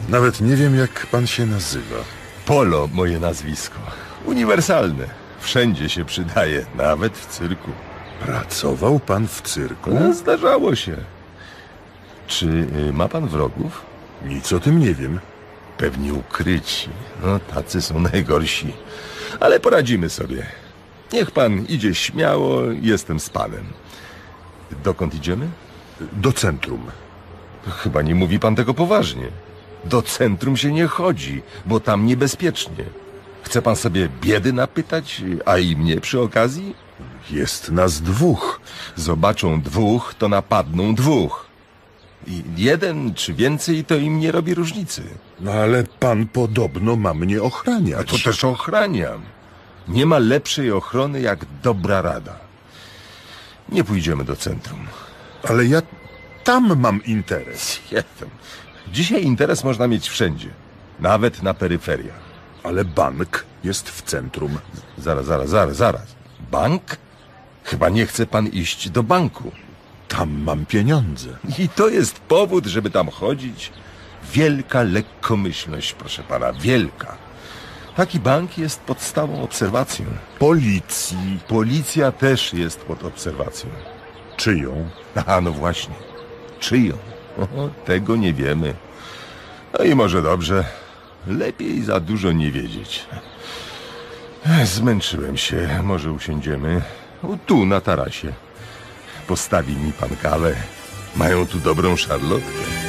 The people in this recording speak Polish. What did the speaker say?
Nawet nie wiem, jak pan się nazywa. Polo moje nazwisko. Uniwersalne. Wszędzie się przydaje, nawet w cyrku. Pracował pan w cyrku? No, zdarzało się. Czy ma pan wrogów? Nic o tym nie wiem. Pewnie ukryci. No, tacy są najgorsi. Ale poradzimy sobie. Niech pan idzie śmiało, jestem z panem. Dokąd idziemy? Do centrum. Chyba nie mówi pan tego poważnie. Do centrum się nie chodzi, bo tam niebezpiecznie. Chce pan sobie biedy napytać, a i mnie przy okazji? Jest nas dwóch. Zobaczą dwóch, to napadną dwóch. I jeden czy więcej to im nie robi różnicy. No ale pan podobno ma mnie ochraniać. A to też ochraniam. Nie ma lepszej ochrony jak dobra rada. Nie pójdziemy do centrum. Ale ja tam mam interes. Jestem. Dzisiaj interes można mieć wszędzie. Nawet na peryferiach. Ale bank jest w centrum. Zaraz. Bank? Chyba nie chce pan iść do banku. Tam mam pieniądze. I to jest powód, żeby tam chodzić? Wielka lekkomyślność, proszę pana, wielka. Taki bank jest pod stałą obserwacją. Policji. Policja też jest pod obserwacją. Czyją? A no właśnie. Czyją? Tego nie wiemy. No i może dobrze. Lepiej za dużo nie wiedzieć. Zmęczyłem się. Może usiądziemy? Tu, na tarasie. Postawi mi pan kawę. Mają tu dobrą szarlotkę.